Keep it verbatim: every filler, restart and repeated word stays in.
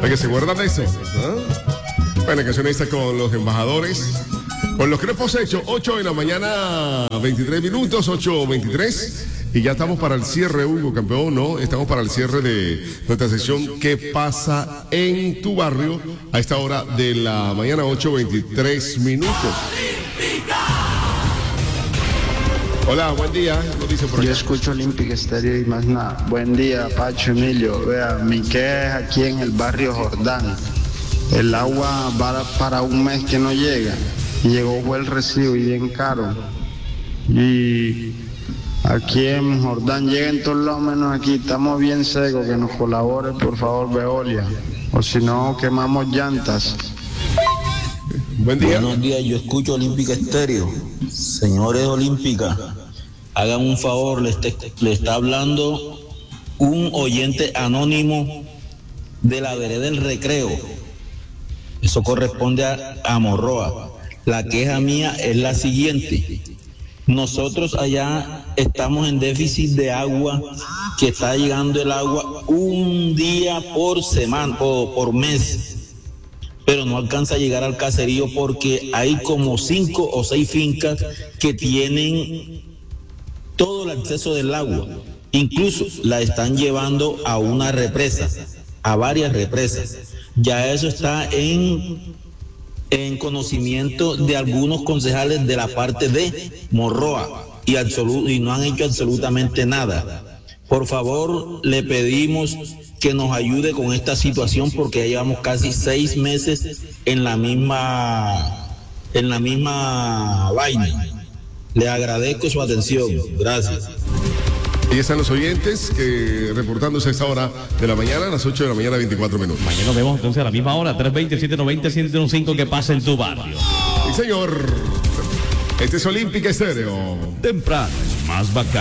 ¿A que se guardan de eso? ¿Ah? Bueno, canción está con los embajadores. Con los crepos hechos, ocho de la mañana, veintitrés minutos, ocho veintitrés. Y ya estamos para el cierre, Hugo, campeón, ¿no? Estamos para el cierre de nuestra sección ¿Qué pasa en tu barrio? A esta hora de la mañana, ocho veintitrés minutos. Hola, buen día. ¿Qué dice por Yo escucho Olympic Stereo y más nada. Buen día, Pacho, Emilio. Vea, mi queja aquí en el barrio Jordán. El agua va para un mes que no llega. Y llegó fue el recibo y bien caro. Y aquí en Jordán llega en todos lados menos aquí. Estamos bien secos. Que nos colabore, por favor, Veolia. O si no, quemamos llantas. Buen día. Buenos días, yo escucho Olímpica Estéreo. Señores Olímpica, hagan un favor, le, este, le está hablando un oyente anónimo de la vereda del Recreo. Eso corresponde a, a Morroa. La queja mía es la siguiente. Nosotros allá estamos en déficit de agua, que está llegando el agua un día por semana o por mes. Pero no alcanza a llegar al caserío porque hay como cinco o seis fincas que tienen todo el acceso del agua. Incluso la están llevando a una represa, a varias represas. Ya eso está en, en conocimiento de algunos concejales de la parte de Morroa y, absolu- y no han hecho absolutamente nada. Por favor, le pedimos que nos ayude con esta situación porque ya llevamos casi seis meses en la misma en la misma vaina. Le agradezco su atención. Gracias. Ahí están los oyentes que reportándose a esta hora de la mañana, a las ocho de la mañana, veinticuatro minutos. Mañana nos vemos entonces a la misma hora, tres veinte, siete noventa, ciento quince, que pasa en tu barrio. Sí, señor. Este es Olímpica Estéreo. Temprano es más bacán.